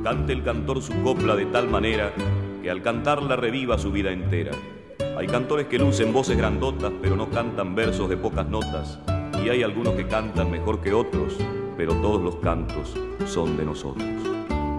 cante el cantor su copla de tal manera que al cantarla reviva su vida entera. Hay cantores que lucen voces grandotas, pero no cantan versos de pocas notas, y hay algunos que cantan mejor que otros, pero todos los cantos son de nosotros.